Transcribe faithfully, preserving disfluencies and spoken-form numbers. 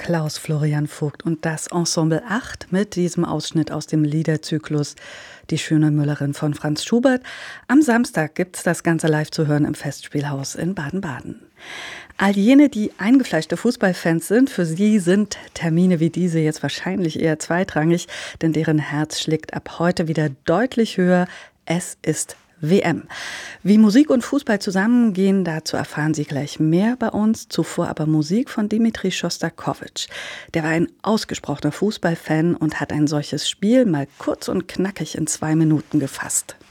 Klaus Florian Vogt und das Ensemble acht mit diesem Ausschnitt aus dem Liederzyklus Die schöne Müllerin von Franz Schubert. Am Samstag gibt's das Ganze live zu hören im Festspielhaus in Baden-Baden. All jene, die eingefleischte Fußballfans sind, für sie sind Termine wie diese jetzt wahrscheinlich eher zweitrangig, denn deren Herz schlägt ab heute wieder deutlich höher. Es ist W M. Wie Musik und Fußball zusammengehen, dazu erfahren Sie gleich mehr bei uns. Zuvor aber Musik von Dimitri Schostakowitsch. Der war ein ausgesprochener Fußballfan und hat ein solches Spiel mal kurz und knackig in zwei Minuten gefasst.